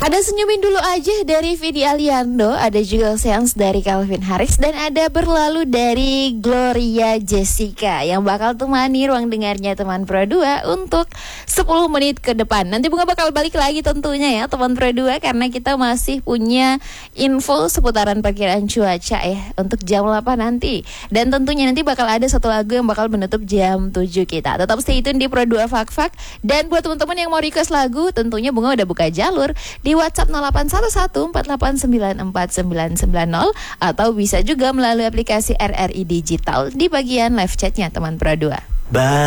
Ada Senyumin Dulu Aja dari Vidi Aliando, ada juga Seance dari Calvin Harris, dan ada Berlalu dari Gloria Jessica yang bakal temani ruang dengarnya teman Pro 2 untuk 10 menit ke depan. Nanti Bunga bakal balik lagi tentunya ya teman Pro 2, karena kita masih punya info seputaran perkiraan cuaca ya untuk jam 8 nanti. Dan tentunya nanti bakal ada satu lagu yang bakal menutup jam 7 kita. Tetap stay tune di Pro 2 Fak-Fak. Dan buat teman-teman yang mau request lagu, tentunya Bunga udah buka jalur di WhatsApp 0811488990 atau bisa juga melalui aplikasi RRI Digital di bagian live chatnya teman Pro 2.